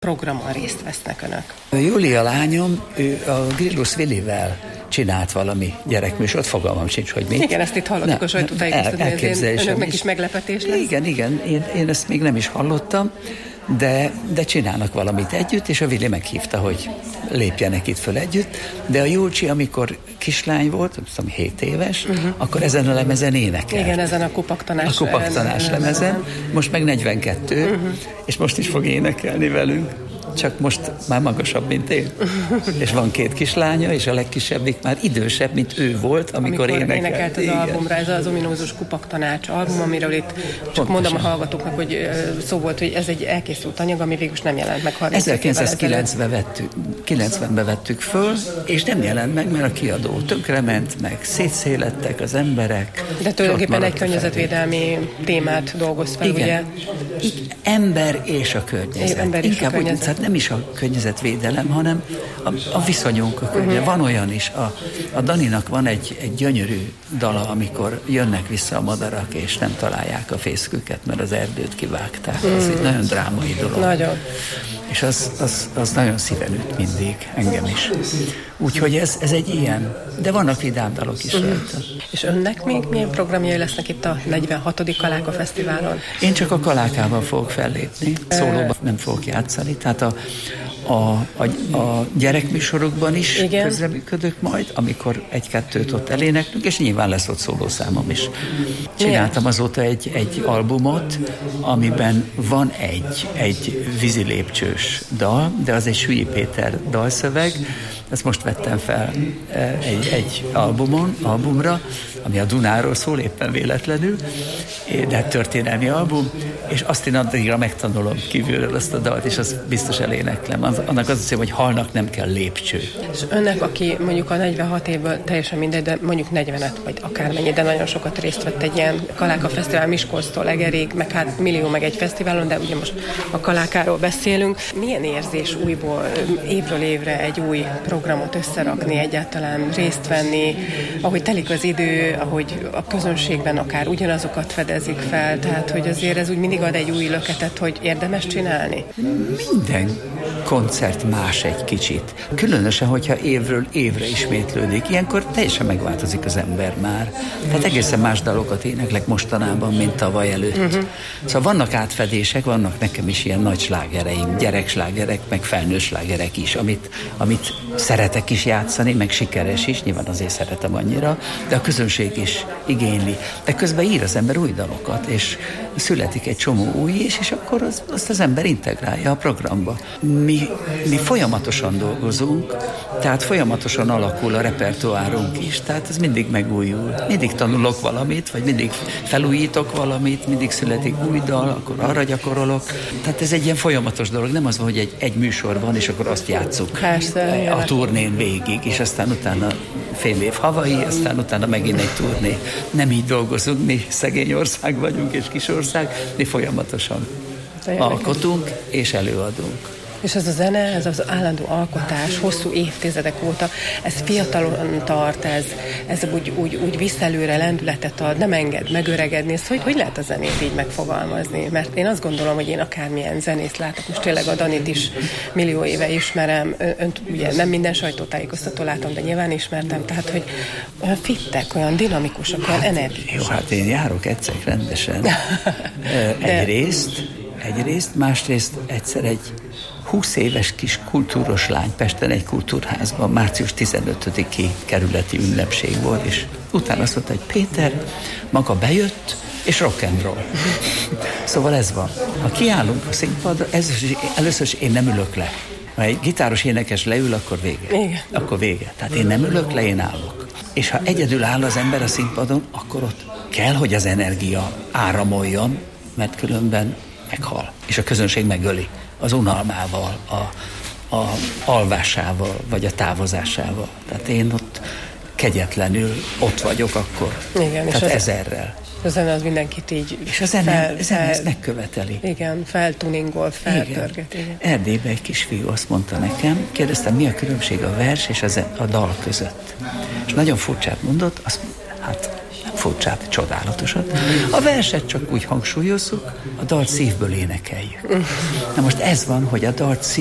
programon részt vesznek önök? Júlia lányom, ő a Grillus Willivel csinált valami gyerekműsort, fogalmam sincs, hogy mi. Igen, ezt itt hallottuk a sajtótájékoztatón, önöknek is meglepetés lesz. Igen, én ezt még nem is hallottam, de csinálnak valamit együtt, és a Willi meghívta, hogy lépjenek itt föl együtt, de a Julcsi, amikor kislány volt, 7 éves, akkor ezen a lemezen énekelt. Igen, ezen a kupaktanás. A kupaktanás lemezen, most meg 42, és most is fog énekelni velünk. Csak most már magasabb, mint én. És van 2 kislánya, és a legkisebbik már idősebb, mint ő volt, amikor énekelt az albumra. Ez az ominózus kupaktanács album, amiről itt csak mondom a hallgatóknak, hogy szó volt, hogy ez egy elkészült anyag, ami végül nem jelent meg 1990-ben vettük föl, és nem jelent meg, mert a kiadó tönkrement, meg szétszélettek az emberek. De tulajdonképpen egy környezetvédelmi témát dolgoz fel, ugye? Ember és a környezet. Inkább úgy, nem is a környezetvédelem, hanem a viszonyunk a környezet. Van olyan is. A Daninak van egy gyönyörű dala, amikor jönnek vissza a madarak, és nem találják a fészküket, mert az erdőt kivágták. Ez egy nagyon drámai dolog. Nagyon. És az nagyon szíven üt mindig, engem is. Úgyhogy ez egy ilyen. De vannak vidám dalok is rajta. És önnek még milyen programjai lesznek itt a 46. Kaláka Fesztiválon? Én csak a Kalákával fogok fellépni. Szólóban nem fogok játszani. Tehát a gyerekműsorokban is közreműködök majd, amikor 1-2-t ott eléneklünk, és nyilván lesz ott szólószámom is. Csináltam azóta egy albumot, amiben van egy vízilépcsős dal, de az egy Sülly Péter dalszöveg. Ezt most vettem fel egy albumra, ami a Dunáról szól, éppen véletlenül, de történelmi album, és azt én addigra megtanulom kívülről azt a dalt, és azt biztos eléneklem. Annak az hiszem, hogy halnak nem kell lépcső. És önnek, aki mondjuk a 46 évből teljesen mindegy, de mondjuk 40-et, vagy akármennyi, de nagyon sokat részt vett egy ilyen Kaláka Fesztivál Miskolctól Egerig, meg hát millió meg egy fesztiválon, de ugye most a Kalákáról beszélünk. Milyen érzés újból, évről évre egy új programot összerakni, egyáltalán részt venni, ahogy telik az idő, ahogy a közönségben akár ugyanazokat fedezik fel, tehát hogy azért ez úgy mindig ad egy új löketet, hogy érdemes csinálni? Minden koncert más egy kicsit. Különösen, hogyha évről évre ismétlődik. Ilyenkor teljesen megváltozik az ember már. Hát egészen más dalokat éneklek mostanában, mint tavaly előtt. Szóval vannak átfedések, vannak nekem is ilyen nagy slágereim, gyerekslágerek, meg felnőtt slágerek is, amit szeretek is játszani, meg sikeres is, nyilván azért szeretem annyira, de a közönség is igényli. De közben ír az ember új dalokat, és születik egy csomó új is, és akkor azt az ember integrálja a programba. Mi folyamatosan dolgozunk, tehát folyamatosan alakul a repertoárunk is, tehát ez mindig megújul. Mindig tanulok valamit, vagy mindig felújítok valamit, mindig születik új dal, akkor arra gyakorolok. Tehát ez egy ilyen folyamatos dolog, nem az van, hogy egy műsor van, és akkor azt játsszuk a turnén végig, és aztán utána fél év Hawaii, aztán utána megint egy turné. Nem így dolgozunk, mi szegény ország vagyunk, és kis ország, mi folyamatosan alkotunk és előadunk. És ez a zene, ez az állandó alkotás, hosszú évtizedek óta, ez fiatalon tart, ez úgy visszelőre lendületet ad, nem enged megöregedni. Ezt hogy lehet a zenét így megfogalmazni? Mert én azt gondolom, hogy én akármilyen zenészt látok, most tényleg a Danit is millió éve ismerem, önt ugye nem minden sajtótájékoztató látom, de nyilván ismertem, tehát hogy olyan fittek, olyan dinamikusak, olyan energikusak. Jó, hát én járok egyszer rendesen. Egyrészt, másrészt egyszer egy 20 éves kis kultúros lány Pesten egy kultúrházban, március 15-i kerületi ünnepség volt, és utána azt mondta, hogy Péter maga bejött, és rock and roll. Szóval ez van. Ha kiállunk a színpadra, először is én nem ülök le. Ha egy gitáros énekes leül, akkor vége. Igen. Akkor vége. Tehát én nem ülök le, én állok. És ha egyedül áll az ember a színpadon, akkor ott kell, hogy az energia áramoljon, mert különben meghal. És a közönség megöli az unalmával, a alvásával, vagy a távozásával. Tehát én ott kegyetlenül ott vagyok akkor. Igen, tehát ezerrel. A zene az mindenkit így... És a zene ezt megköveteli. Igen, feltuningol, felpörget. Erdélyben egy kisfiú azt mondta nekem, kérdeztem, mi a különbség a vers és a dal között. És nagyon furcsát mondott, hát furcsát, csodálatosat. A verset csak úgy hangsúlyozzuk, a dalt szívből énekeljük. Na most ez van, hogy a dalt